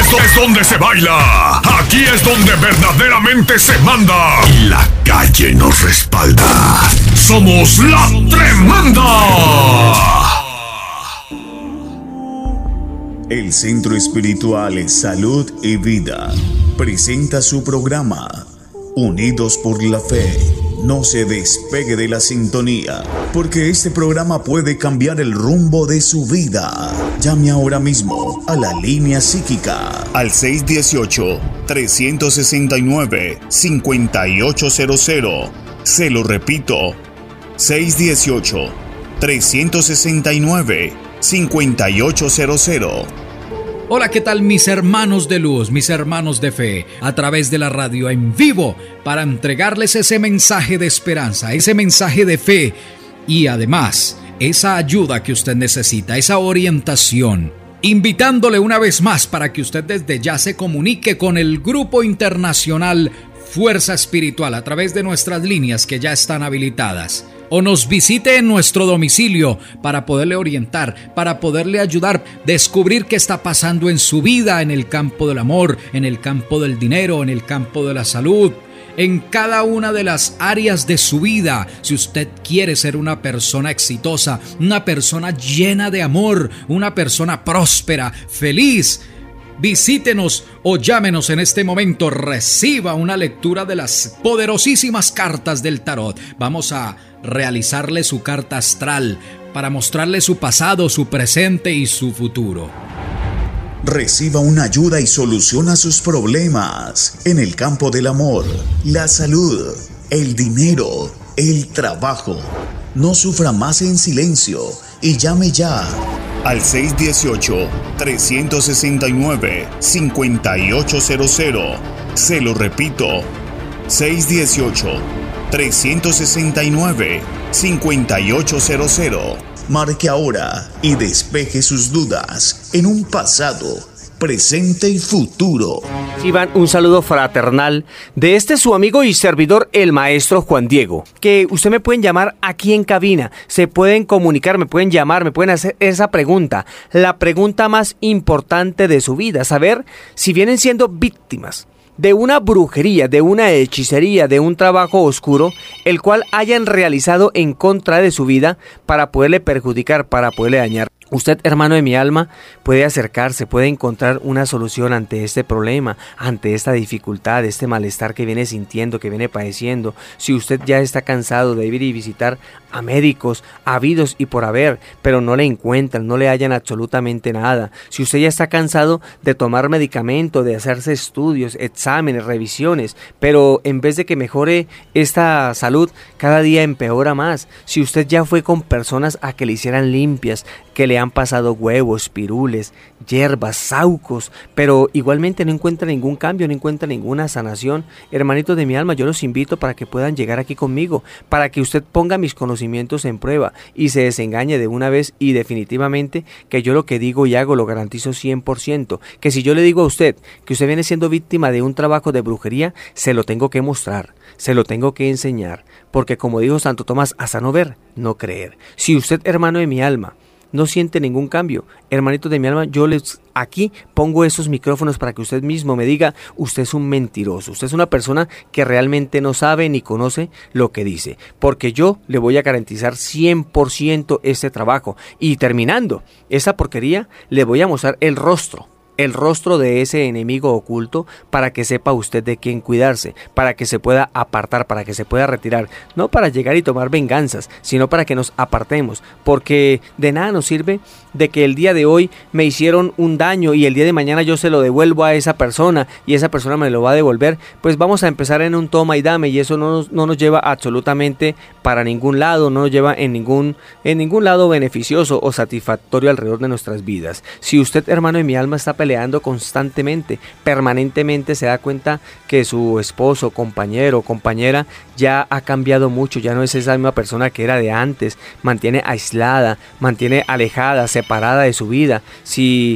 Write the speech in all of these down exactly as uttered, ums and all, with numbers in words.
es donde se baila. Aquí es donde verdaderamente se manda. Y la calle nos respalda. Somos la Tremenda. El Centro Espiritual Salud y Vida presenta su programa Unidos por la Fe. No se despegue de la sintonía, porque este programa puede cambiar el rumbo de su vida. Llame ahora mismo a la línea psíquica al seis uno ocho, tres seis nueve, cinco ocho cero cero. Se lo repito, seis uno ocho, tres seis nueve, cinco ocho cero cero. Hola, ¿qué tal mis hermanos de luz, mis hermanos de fe? A través de la radio en vivo para entregarles ese mensaje de esperanza, ese mensaje de fe y además esa ayuda que usted necesita, esa orientación. Invitándole una vez más para que usted desde ya se comunique con el Grupo Internacional Fuerza Espiritual a través de nuestras líneas que ya están habilitadas. O nos visite en nuestro domicilio para poderle orientar, para poderle ayudar, descubrir qué está pasando en su vida, en el campo del amor, en el campo del dinero, en el campo de la salud, en cada una de las áreas de su vida. Si usted quiere ser una persona exitosa, una persona llena de amor, una persona próspera, feliz, visítenos o llámenos en este momento. Reciba una lectura de las poderosísimas cartas del tarot. Vamos a realizarle su carta astral para mostrarle su pasado, su presente y su futuro. Reciba una ayuda y soluciona sus problemas en el campo del amor, la salud, el dinero, el trabajo. No sufra más en silencio y llame ya al seis uno ocho, tres seis nueve, cinco ocho cero cero. Se lo repito, seis uno ocho, tres seis nueve, cinco ocho cero cero. Marque ahora y despeje sus dudas en un pasado, presente y futuro. Iván, un saludo fraternal de este su amigo y servidor, el maestro Juan Diego, que usted me pueden llamar aquí en cabina, se pueden comunicar, me pueden llamar, me pueden hacer esa pregunta, la pregunta más importante de su vida, saber si vienen siendo víctimas de una brujería, de una hechicería, de un trabajo oscuro, el cual hayan realizado en contra de su vida para poderle perjudicar, para poderle dañar. Usted, hermano de mi alma, puede acercarse, puede encontrar una solución ante este problema, ante esta dificultad, este malestar que viene sintiendo, que viene padeciendo. Si usted ya está cansado de ir y visitar a médicos habidos y por haber, pero no le encuentran, no le hallan absolutamente nada. Si usted ya está cansado de tomar medicamento, de hacerse estudios, exámenes, revisiones, pero en vez de que mejore esta salud, cada día empeora más. Si usted ya fue con personas a que le hicieran limpias, que le han pasado huevos, pirules, hierbas, saucos, pero igualmente no encuentra ningún cambio, no encuentra ninguna sanación, hermanitos de mi alma, yo los invito para que puedan llegar aquí conmigo, para que usted ponga mis conocimientos en prueba y se desengañe de una vez y definitivamente que yo lo que digo y hago lo garantizo cien por ciento, que si yo le digo a usted que usted viene siendo víctima de un trabajo de brujería, se lo tengo que mostrar, se lo tengo que enseñar, porque como dijo Santo Tomás, hasta no ver, no creer. Si usted, hermano de mi alma, no siente ningún cambio, hermanitos de mi alma, yo les aquí pongo esos micrófonos para que usted mismo me diga, usted es un mentiroso, usted es una persona que realmente no sabe ni conoce lo que dice, porque yo le voy a garantizar cien por ciento este trabajo, y terminando esa porquería, le voy a mostrar el rostro, el rostro de ese enemigo oculto, para que sepa usted de quién cuidarse, para que se pueda apartar, para que se pueda retirar, no para llegar y tomar venganzas, sino para que nos apartemos, porque de nada nos sirve de que el día de hoy me hicieron un daño y el día de mañana yo se lo devuelvo a esa persona y esa persona me lo va a devolver. Pues vamos a empezar en un toma y dame, y eso no nos, no nos lleva absolutamente para ningún lado, no nos lleva en ningún, en ningún lado beneficioso o satisfactorio alrededor de nuestras vidas. Si usted, hermano de mi alma, está peleando constantemente, permanentemente, se da cuenta que su esposo, compañero, compañera ya ha cambiado mucho, ya no es esa misma persona que era de antes, mantiene aislada, mantiene alejada, separada de su vida. Si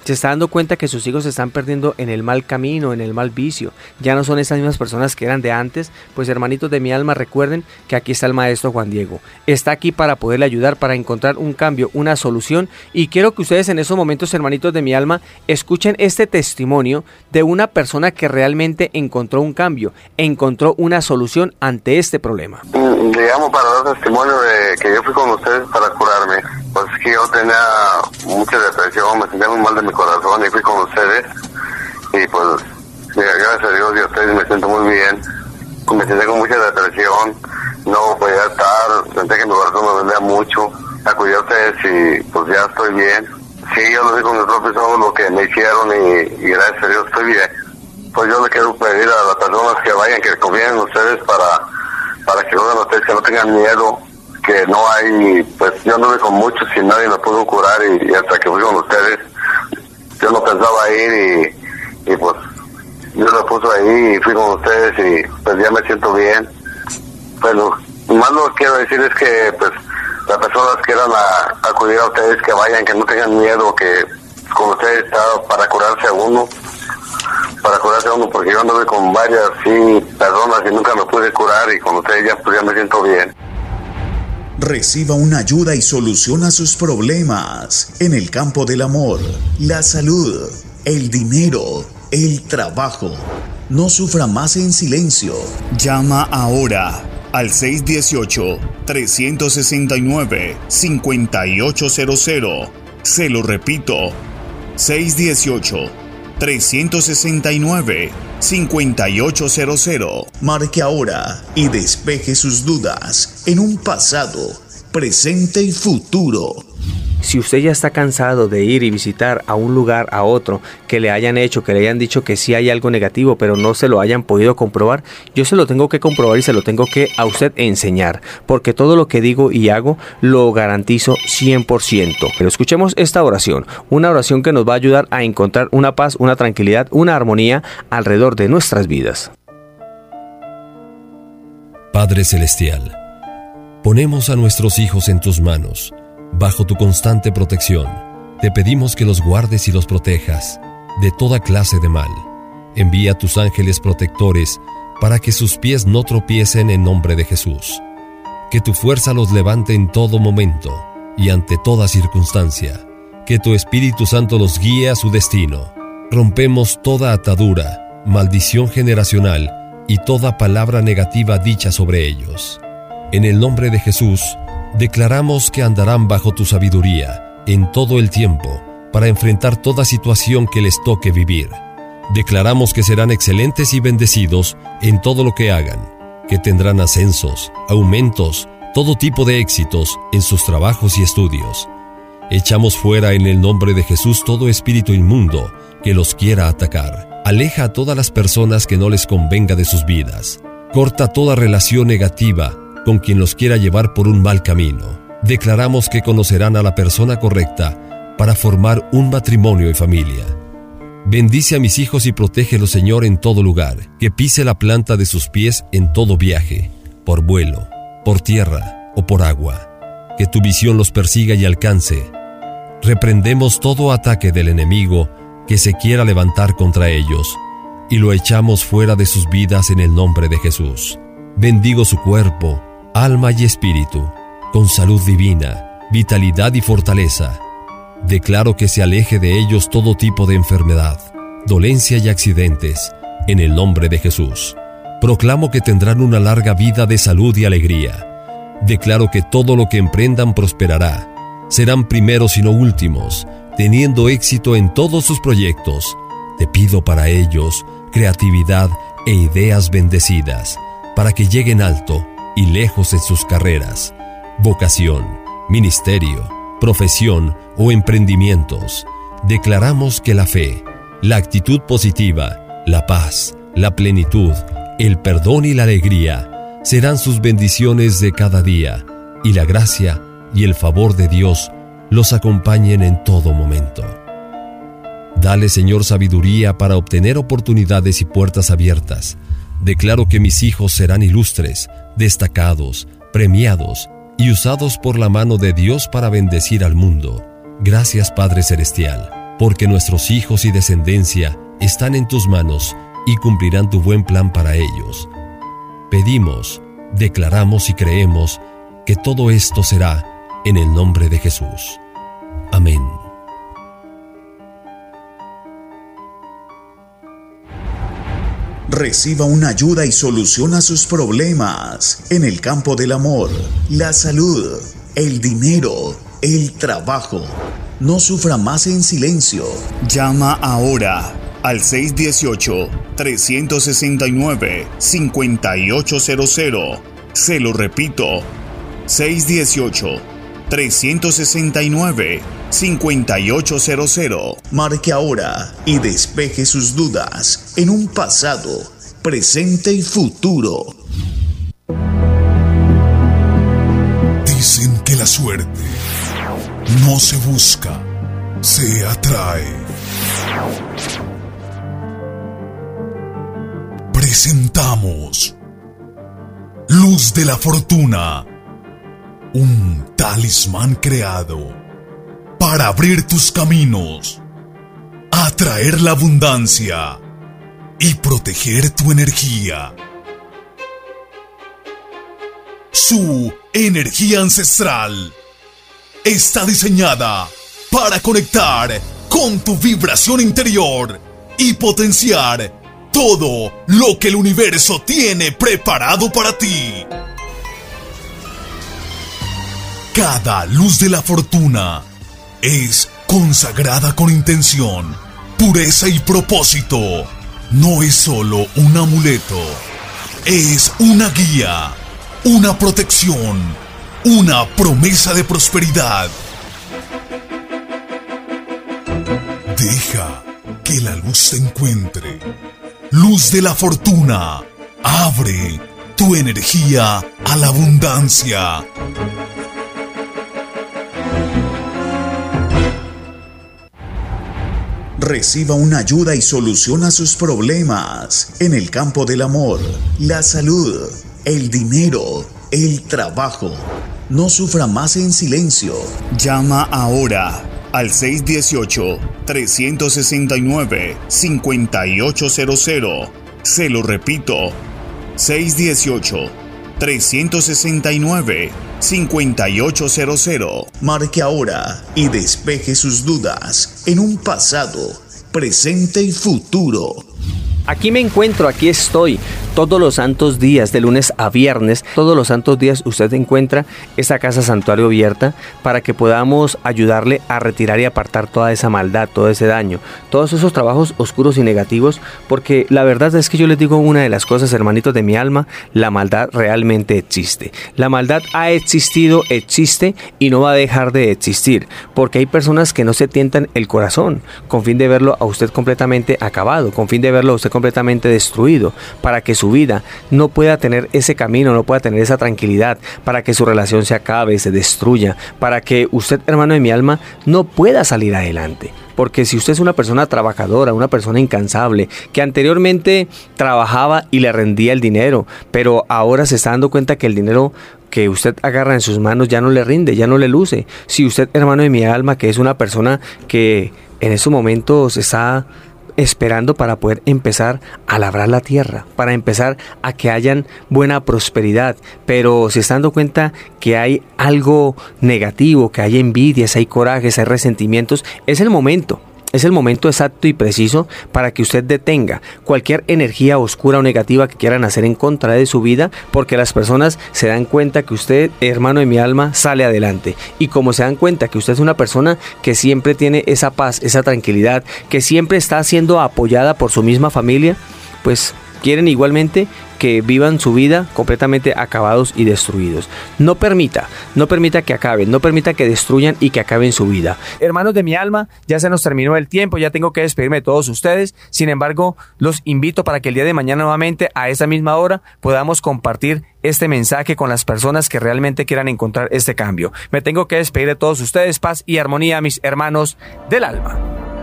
Se está dando cuenta que sus hijos se están perdiendo en el mal camino, en el mal vicio. Ya no son esas mismas personas que eran de antes. Pues hermanitos de mi alma, recuerden que aquí está el maestro Juan Diego. Está aquí para poderle ayudar, para encontrar un cambio, una solución. Y quiero que ustedes en esos momentos, hermanitos de mi alma, escuchen este testimonio de una persona que realmente encontró un cambio, encontró una solución ante este problema. Le llamo para dar testimonio de que yo fui con ustedes para curarme. Pues es que yo tenía mucha depresión, me sentía muy mal de mi corazón y fui con ustedes. Y pues, gracias a Dios y a ustedes me siento muy bien. Me sentía con mucha depresión, no podía estar, sentía que mi corazón me dolía mucho. Acudí a ustedes y pues ya estoy bien. Sí, yo lo vi con mis propios ojos lo que me hicieron y, y gracias a Dios estoy bien. Pues yo le quiero pedir a las personas que vayan, que confíen en ustedes para, para que vayan ustedes, que no tengan miedo, que no hay, pues yo anduve con muchos y nadie me pudo curar y, y hasta que fui con ustedes, yo no pensaba ir y, y pues yo lo puse ahí y fui con ustedes y pues ya me siento bien. Pero más lo que quiero decir es que pues las personas que quieran a, acudir a ustedes, que vayan, que no tengan miedo, que con ustedes está para curarse a uno. para curarse a uno, porque yo anduve con varias sí, personas y nunca me pude curar y con ustedes ya, pues, ya me siento bien. Reciba una ayuda y soluciona sus problemas en el campo del amor, la salud, el dinero, el trabajo. No sufra más en silencio. Llama ahora al seis uno ocho, tres seis nueve, cinco ocho cero cero. Se lo repito, seis uno ocho, tres seis nueve, cinco ocho cero cero. Marque ahora y despeje sus dudas en un pasado, presente y futuro. Si usted ya está cansado de ir y visitar a un lugar, a otro, que le hayan hecho, que le hayan dicho que sí hay algo negativo, pero no se lo hayan podido comprobar, yo se lo tengo que comprobar y se lo tengo que a usted enseñar, porque todo lo que digo y hago lo garantizo cien por ciento. Pero escuchemos esta oración, una oración que nos va a ayudar a encontrar una paz, una tranquilidad, una armonía alrededor de nuestras vidas. Padre Celestial, ponemos a nuestros hijos en tus manos. Bajo tu constante protección, te pedimos que los guardes y los protejas de toda clase de mal. Envía tus ángeles protectores para que sus pies no tropiecen en nombre de Jesús. Que tu fuerza los levante en todo momento y ante toda circunstancia. Que tu Espíritu Santo los guíe a su destino. Rompemos toda atadura, maldición generacional y toda palabra negativa dicha sobre ellos. En el nombre de Jesús, declaramos que andarán bajo tu sabiduría en todo el tiempo para enfrentar toda situación que les toque vivir. Declaramos que serán excelentes y bendecidos en todo lo que hagan, que tendrán ascensos, aumentos, todo tipo de éxitos en sus trabajos y estudios. Echamos fuera en el nombre de Jesús todo espíritu inmundo que los quiera atacar. Aleja a todas las personas que no les convenga de sus vidas. Corta toda relación negativa con quien los quiera llevar por un mal camino. Declaramos que conocerán a la persona correcta para formar un matrimonio y familia. Bendice a mis hijos y protégelos, Señor, en todo lugar, que pise la planta de sus pies en todo viaje, por vuelo, por tierra o por agua. Que tu visión los persiga y alcance. Reprendemos todo ataque del enemigo que se quiera levantar contra ellos y lo echamos fuera de sus vidas en el nombre de Jesús. Bendigo su cuerpo, alma y espíritu, con salud divina, vitalidad y fortaleza. Declaro que se aleje de ellos todo tipo de enfermedad, dolencia y accidentes, en el nombre de Jesús. Proclamo que tendrán una larga vida de salud y alegría. Declaro que todo lo que emprendan prosperará. Serán primeros y no últimos, teniendo éxito en todos sus proyectos. Te pido para ellos creatividad e ideas bendecidas, para que lleguen alto y lejos en sus carreras, vocación, ministerio, profesión o emprendimientos. Declaramos que la fe, la actitud positiva, la paz, la plenitud, el perdón y la alegría serán sus bendiciones de cada día, y la gracia y el favor de Dios los acompañen en todo momento. Dale, Señor, sabiduría para obtener oportunidades y puertas abiertas. Declaro que mis hijos serán ilustres, destacados, premiados y usados por la mano de Dios para bendecir al mundo. Gracias, Padre Celestial, porque nuestros hijos y descendencia están en tus manos y cumplirán tu buen plan para ellos. Pedimos, declaramos y creemos que todo esto será en el nombre de Jesús. Amén. Reciba una ayuda y solución a sus problemas en el campo del amor, la salud, el dinero, el trabajo. No sufra más en silencio. Llama ahora al seis uno ocho, tres seis nueve, cinco ocho cero cero. Se lo repito, seis uno ocho, tres seis nueve, cinco ocho cero cero. Marque ahora y despeje sus dudas en un pasado, presente y futuro. Dicen que la suerte no se busca, se atrae. Presentamos Luz de la Fortuna, un talismán creado para abrir tus caminos, atraer la abundancia y proteger tu energía. Su energía ancestral está diseñada para conectar con tu vibración interior y potenciar todo lo que el universo tiene preparado para ti. Cada luz de la fortuna es consagrada con intención, pureza y propósito. No es solo un amuleto, es una guía, una protección, una promesa de prosperidad. Deja que la luz te encuentre. Luz de la fortuna, abre tu energía a la abundancia. Reciba una ayuda y solución a sus problemas en el campo del amor, la salud, el dinero, el trabajo. No sufra más en silencio. Llama ahora al seis uno ocho, tres seis nueve, cinco ocho cero cero. Se lo repito, seis uno ocho, tres seis nueve, cinco ocho cero cero. Marque ahora y despeje sus dudas en un pasado, presente y futuro. Aquí me encuentro, aquí estoy, todos los santos días, de lunes a viernes, todos los santos días usted encuentra esa casa santuario abierta para que podamos ayudarle a retirar y apartar toda esa maldad, todo ese daño, todos esos trabajos oscuros y negativos, porque la verdad es que yo les digo una de las cosas, hermanitos de mi alma, la maldad realmente existe. La maldad ha existido, existe y no va a dejar de existir, porque hay personas que no se tientan el corazón con fin de verlo a usted completamente acabado, con fin de verlo a usted completamente destruido, para que su vida no pueda tener ese camino, no pueda tener esa tranquilidad, para que su relación se acabe, se destruya, para que usted, hermano de mi alma, no pueda salir adelante. Porque si usted es una persona trabajadora, una persona incansable, que anteriormente trabajaba y le rendía el dinero, pero ahora se está dando cuenta que el dinero que usted agarra en sus manos ya no le rinde, ya no le luce. Si usted, hermano de mi alma, que es una persona que en estos momentos está esperando para poder empezar a labrar la tierra, para empezar a que hayan buena prosperidad, pero se está dando cuenta que hay algo negativo, que hay envidias, hay corajes, hay resentimientos, es el momento. Es el momento exacto y preciso para que usted detenga cualquier energía oscura o negativa que quieran hacer en contra de su vida, porque las personas se dan cuenta que usted, hermano de mi alma, sale adelante. Y como se dan cuenta que usted es una persona que siempre tiene esa paz, esa tranquilidad, que siempre está siendo apoyada por su misma familia, pues quieren igualmente que vivan su vida completamente acabados y destruidos. No permita, no permita que acaben, no permita que destruyan y que acaben su vida. Hermanos de mi alma, ya se nos terminó el tiempo, ya tengo que despedirme de todos ustedes. Sin embargo, los invito para que el día de mañana nuevamente a esa misma hora podamos compartir este mensaje con las personas que realmente quieran encontrar este cambio. Me tengo que despedir de todos ustedes. Paz y armonía, mis hermanos del alma.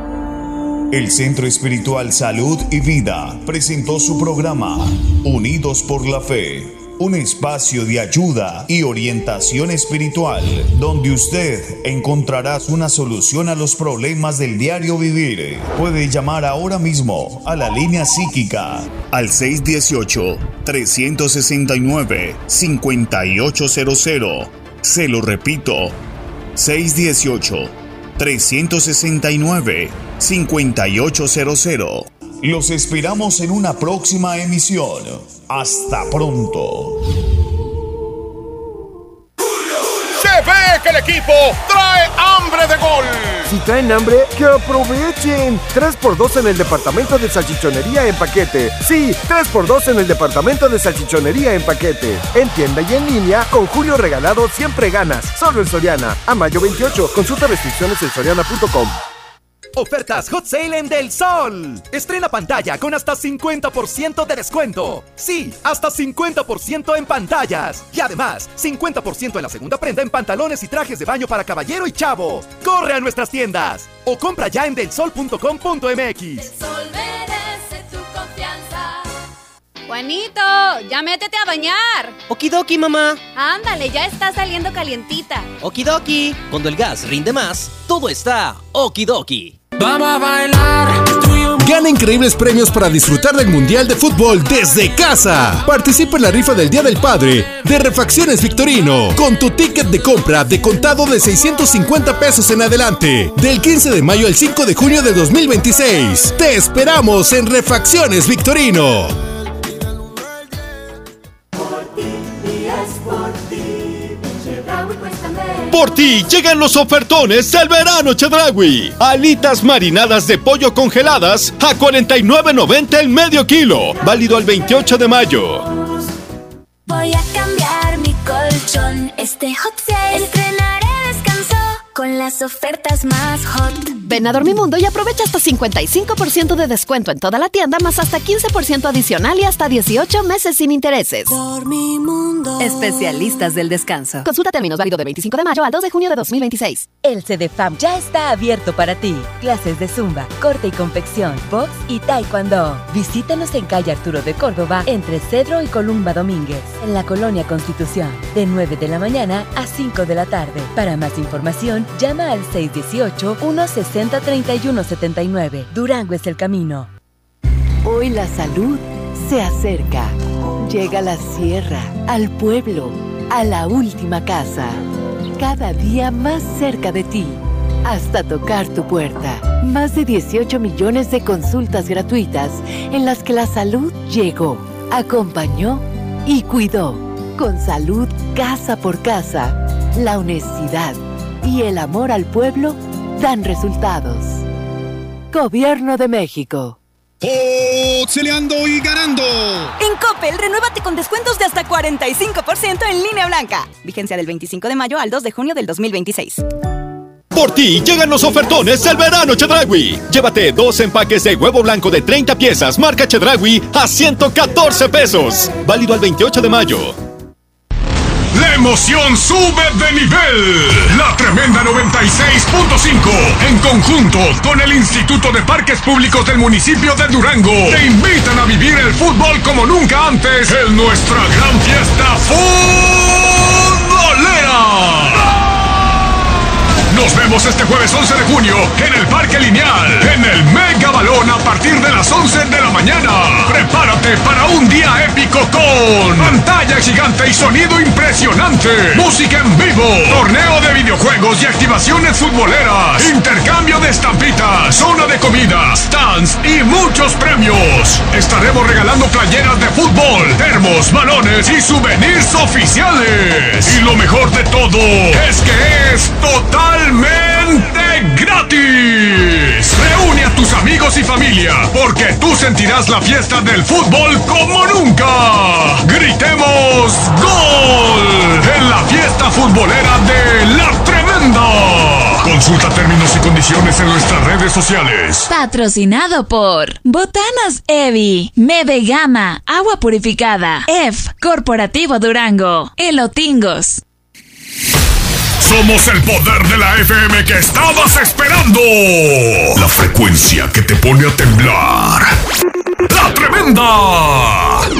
El Centro Espiritual Salud y Vida presentó su programa Unidos por la Fe. un espacio de ayuda y orientación espiritual, donde usted encontrará una solución a los problemas del diario vivir. Puede llamar ahora mismo a la línea psíquica al seis uno ocho, tres seis nueve, cinco ocho cero cero. Se lo repito, seis uno ocho, tres seis nueve, cinco ocho cero cero. Los esperamos en una próxima emisión. Hasta pronto. Se ve que el equipo trae hambre de gol. Si traen hambre, que aprovechen. tres por dos en el departamento de salchichonería en paquete. Sí, tres por dos en el departamento de salchichonería en paquete. En tienda y en línea, con Julio Regalado siempre ganas. Solo en Soriana. A mayo veintiocho. Consulta restricciones en soriana punto com. Ofertas Hot Sale en Del Sol. Estrena pantalla con hasta cincuenta por ciento de descuento. Sí, hasta cincuenta por ciento en pantallas. Y además, cincuenta por ciento en la segunda prenda en pantalones y trajes de baño para caballero y chavo. ¡Corre a nuestras tiendas! O compra ya en del sol punto com punto m x. Del Sol merece tu confianza. Juanito, ya métete a bañar. Okidoki, mamá. Ándale, ya está saliendo calientita. Okidoki. Cuando el gas rinde más, todo está okidoki. Vamos a bailar. Gana increíbles premios para disfrutar del Mundial de Fútbol desde casa. Participa en la rifa del Día del Padre de Refacciones Victorino con tu ticket de compra de contado de seiscientos cincuenta pesos en adelante. Del quince de mayo al cinco de junio de dos mil veintiséis. Te esperamos en Refacciones Victorino. Por ti llegan los ofertones del verano Chedraui. Alitas marinadas de pollo congeladas a cuarenta y nueve noventa el medio kilo. Válido al veintiocho de mayo. Voy a cambiar mi colchón. Este hot sale estrenaré descanso con las ofertas más hot. Ven a Dormimundo y aprovecha hasta cincuenta y cinco por ciento de descuento en toda la tienda, más hasta quince por ciento adicional y hasta dieciocho meses sin intereses. Dormimundo. Especialistas del descanso. Consulta términos, válido de veinticinco de mayo al dos de junio de dos mil veintiséis. El CEDEFAM ya está abierto para ti. Clases de zumba, corte y confección, box y taekwondo. Visítanos en calle Arturo de Córdoba, entre Cedro y Columba Domínguez, en la Colonia Constitución, de nueve de la mañana a cinco de la tarde. Para más información, llama al seis uno ocho, uno seis cero, tres uno siete nueve. Durango es el camino. Hoy la salud se acerca. Llega a la sierra, al pueblo, a la última casa. Cada día más cerca de ti, hasta tocar tu puerta. Más de dieciocho millones de consultas gratuitas en las que la salud llegó, acompañó y cuidó. Con salud casa por casa, la honestidad y el amor al pueblo dan resultados. Gobierno de México. ¡Oxeleando y ganando! En Coppel, renuévate con descuentos de hasta cuarenta y cinco por ciento en línea blanca. Vigencia del veinticinco de mayo al dos de junio del dos mil veintiséis. Por ti llegan los ofertones del verano Chedraui. Llévate dos empaques de huevo blanco de treinta piezas marca Chedraui a ciento catorce pesos. Válido al veintiocho de mayo. La emoción sube de nivel. La Tremenda noventa y seis punto cinco, en conjunto con el Instituto de Parques Públicos del municipio de Durango, te invitan a vivir el fútbol como nunca antes en nuestra gran fiesta futbolera. Nos vemos este jueves once de junio en el Parque Lineal, en el Mega Balón a partir de las once de la mañana. Prepárate para un día épico con pantalla gigante y sonido impresionante, música en vivo, torneo de videojuegos y activaciones futboleras, intercambio de estampitas, zona de comidas, stands y muchos premios. Estaremos regalando playeras de fútbol, termos, balones y souvenirs oficiales. Y lo mejor de todo es que es total gratis. Reúne a tus amigos y familia, porque tú sentirás la fiesta del fútbol como nunca. Gritemos ¡gol! En la fiesta futbolera de La Tremenda. Consulta términos y condiciones en nuestras redes sociales. Patrocinado por Botanas Evi, Meve Gama, Agua Purificada, E F, Corporativo Durango, Elotingos. Somos el poder de la F M que estabas esperando. La frecuencia que te pone a temblar. ¡La Tremenda!